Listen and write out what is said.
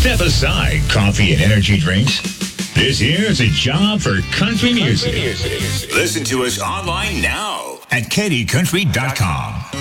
Step aside coffee and energy drinks. This here's a job for country music. Listen to us online now at KDCountry.com.